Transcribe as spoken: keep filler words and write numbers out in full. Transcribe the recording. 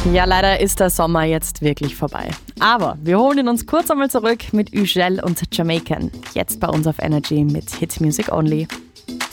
Ja, leider ist der Sommer jetzt wirklich vorbei. Aber wir holen ihn uns kurz einmal zurück mit Ugel und Jamaican. Jetzt bei uns auf Energy mit Hit Music Only.